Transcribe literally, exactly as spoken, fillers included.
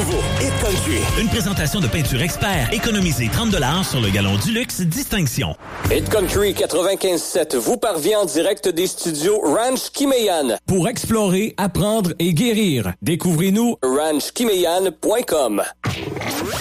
nouveau Hit Country. Une présentation de Peinture Expert. Économisez trente dollars sur le galon du luxe Distinction. Hit Country quatre-vingt-quinze sept vous parvient en direct des studios Ranch Kimeyan. Pour explorer, apprendre et guérir, découvrez-nous ranch kimeyan point com.